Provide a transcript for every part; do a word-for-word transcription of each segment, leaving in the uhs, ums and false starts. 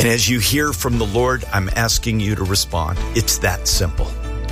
And as you hear from the Lord, I'm asking you to respond. It's that simple.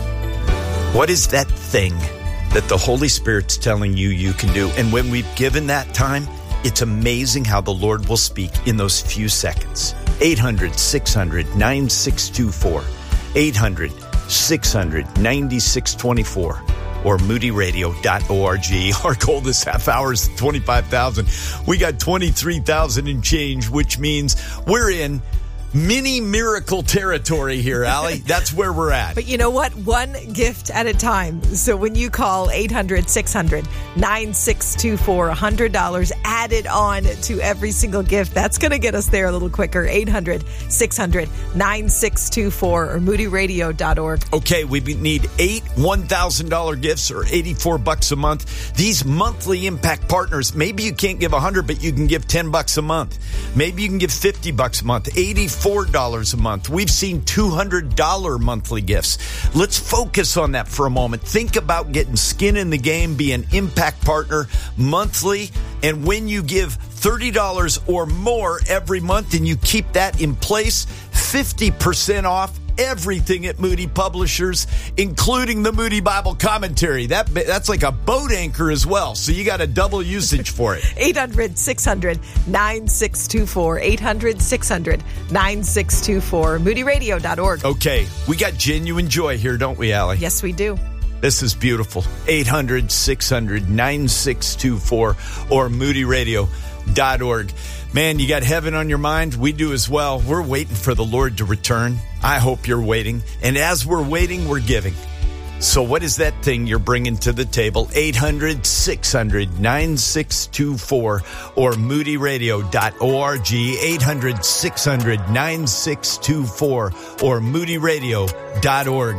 What is that thing that the Holy Spirit's telling you you can do? And when we've given that time, it's amazing how the Lord will speak in those few seconds. eight hundred, six hundred, nine six two four. eight hundred, six hundred, nine six two four. Or moody radio dot org. Our goal this half hour is twenty-five thousand. We got twenty-three thousand and change, which means we're in mini miracle territory here, Allie. That's where we're at. But you know what? One gift at a time. So when you call eight hundred, six hundred, nine six two four, one hundred dollars added on to every single gift, that's going to get us there a little quicker. eight hundred, six hundred, nine six two four or moody radio dot org. Okay, we need eight one thousand dollars gifts or eighty-four bucks a month. These monthly impact partners, maybe you can't give one hundred, but you can give ten bucks a month. Maybe you can give fifty bucks a month, eighty-four dollars a month. We've seen two hundred dollars monthly gifts. Let's focus on that for a moment. Think about getting skin in the game, be an impact partner monthly. And when you give thirty dollars or more every month and you keep that in place, fifty percent off everything at Moody Publishers, including the Moody Bible Commentary. That That's like a boat anchor as well, so you got a double usage for it. eight hundred, six hundred, nine six two four. eight hundred, six hundred, nine six two four. moody radio dot org. Okay, we got genuine joy here, don't we, Allie? Yes, we do. This is beautiful. eight hundred, six hundred, nine six two four or moody radio dot org. Man, you got heaven on your mind? We do as well. We're waiting for the Lord to return. I hope you're waiting. And as we're waiting, we're giving. So what is that thing you're bringing to the table? eight hundred, six hundred, nine six two four or moody radio dot org. eight hundred, six hundred, nine six two four or moody radio dot org.